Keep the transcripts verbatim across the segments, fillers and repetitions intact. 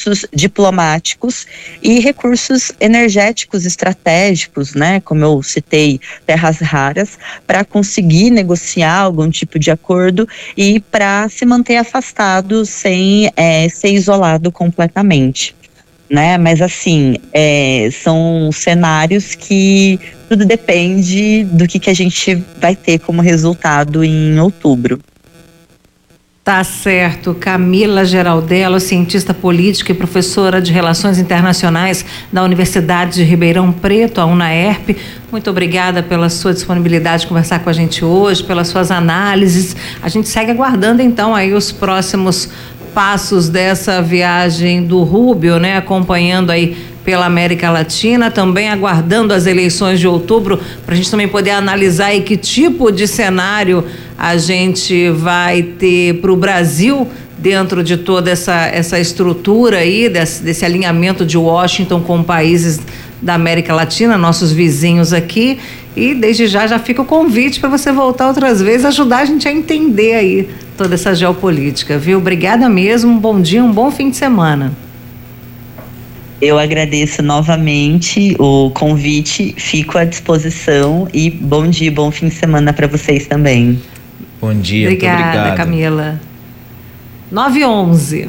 recursos diplomáticos e recursos energéticos estratégicos, né, como eu citei, terras raras, para conseguir negociar algum tipo de acordo e para se manter afastado sem é, ser isolado completamente. Né? Mas assim, é, são cenários que tudo depende do que, que a gente vai ter como resultado em outubro. Tá certo. Camila Geraldello, cientista política e professora de Relações Internacionais da Universidade de Ribeirão Preto, a UNAERP. Muito obrigada pela sua disponibilidade de conversar com a gente hoje, pelas suas análises. A gente segue aguardando então aí os próximos passos dessa viagem do Rubio, né? Acompanhando aí pela América Latina, também aguardando as eleições de outubro, para a gente também poder analisar aí que tipo de cenário a gente vai ter para o Brasil dentro de toda essa, essa estrutura aí, desse, desse alinhamento de Washington com países da América Latina, nossos vizinhos aqui. E desde já já fica o convite para você voltar outras vezes, ajudar a gente a entender aí toda essa geopolítica, viu? Obrigada mesmo, um bom dia, um bom fim de semana. Eu agradeço novamente o convite, fico à disposição e bom dia, bom fim de semana para vocês também. Bom dia, obrigada, muito obrigado. Camila. nove e onze.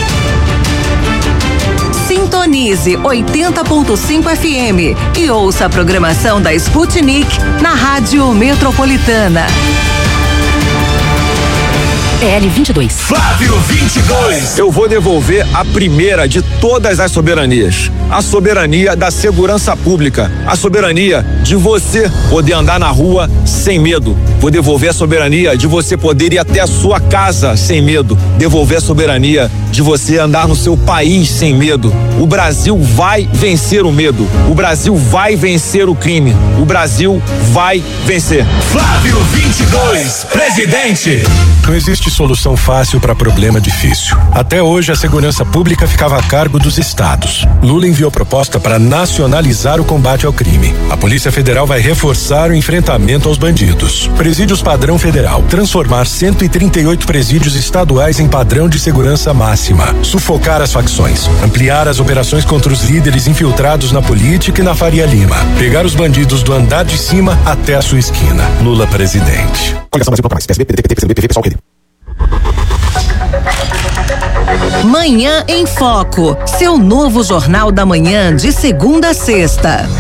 Sintonize oitenta ponto cinco F M e ouça a programação da Sputnik na Rádio Metropolitana. L vinte e dois. Flávio vinte e dois. Eu vou devolver a primeira de todas as soberanias. A soberania da segurança pública. A soberania de você poder andar na rua sem medo. Vou devolver a soberania de você poder ir até a sua casa sem medo. Devolver a soberania de você andar no seu país sem medo. O Brasil vai vencer o medo. O Brasil vai vencer o crime. O Brasil vai vencer. Flávio vinte e dois, presidente. Não existe solução fácil para problema difícil. Até hoje, a segurança pública ficava a cargo dos estados. Lula enviou proposta para nacionalizar o combate ao crime. A Polícia Federal vai reforçar o enfrentamento aos bandidos. Presídios padrão federal. Transformar cento e trinta e oito presídios estaduais em padrão de segurança máxima. Sufocar as facções. Ampliar as operações contra os líderes infiltrados na política e na Faria Lima. Pegar os bandidos do andar de cima até a sua esquina. Lula presidente. Coligação Brasil Proclamais. P S B, P D T, P C do B, P V, pessoal, Rede. Manhã em Foco, seu novo jornal da manhã de segunda a sexta.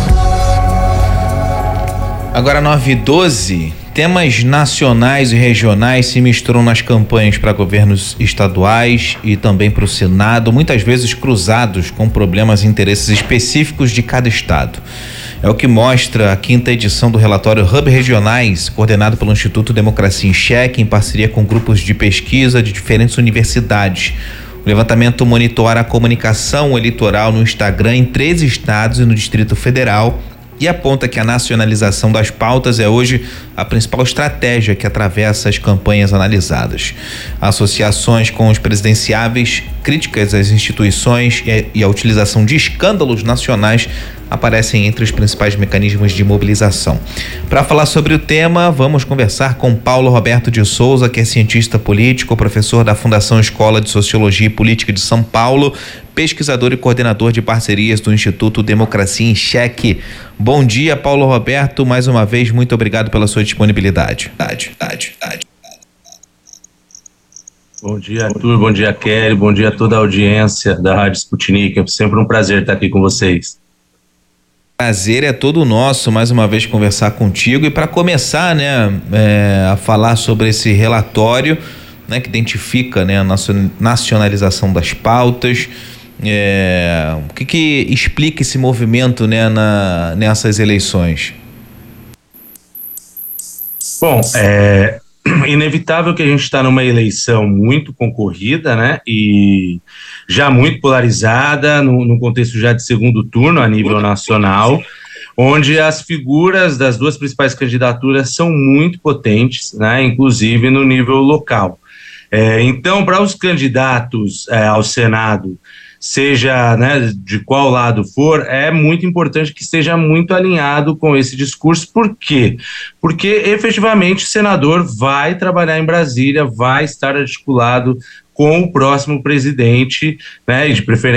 Agora nove e doze, temas nacionais e regionais se misturam nas campanhas para governos estaduais e também para o Senado, muitas vezes cruzados com problemas e interesses específicos de cada estado. É o que mostra a quinta edição do relatório Hub Regionais, coordenado pelo Instituto Democracia em Cheque, em parceria com grupos de pesquisa de diferentes universidades. O levantamento monitora a comunicação eleitoral no Instagram em treze estados e no Distrito Federal e aponta que a nacionalização das pautas é hoje a principal estratégia que atravessa as campanhas analisadas. Associações com os presidenciáveis, críticas às instituições e a utilização de escândalos nacionais aparecem entre os principais mecanismos de mobilização. Para falar sobre o tema, vamos conversar com Paulo Roberto de Souza, que é cientista político, professor da Fundação Escola de Sociologia e Política de São Paulo, pesquisador e coordenador de parcerias do Instituto Democracia em Cheque. Bom dia, Paulo Roberto, mais uma vez, muito obrigado pela sua disponibilidade. Bom dia, Arthur, bom dia, Kelly, bom dia a toda a audiência da Rádio Sputnik. É sempre um prazer estar aqui com vocês. Prazer é todo nosso, mais uma vez, conversar contigo. E para começar, né, é, a falar sobre esse relatório, né, que identifica, né, a nacionalização das pautas, é, o que que explica esse movimento, né, na, nessas eleições? Bom, é inevitável que a gente está numa eleição muito concorrida, né, e já muito polarizada, no, no contexto já de segundo turno a nível nacional, onde as figuras das duas principais candidaturas são muito potentes, né, inclusive no nível local. É, então, para os candidatos é, ao Senado, seja, né, de qual lado for, é muito importante que esteja muito alinhado com esse discurso. Por quê? Porque efetivamente o senador vai trabalhar em Brasília, vai estar articulado com o próximo presidente, né, e de preferência